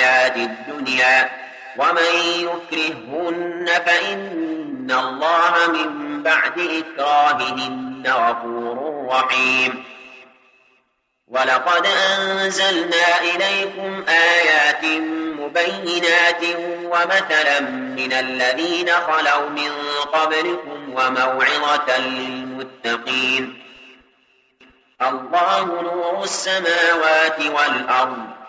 الحياة الدنيا ومن يكرههن فإن الله من بعد إكراههن غفور رحيم. ولقد أنزلنا إليكم آيات مبينات ومثلا من الذين خلوا من قبلكم وموعظة للمتقين. الله نور السماوات والأرض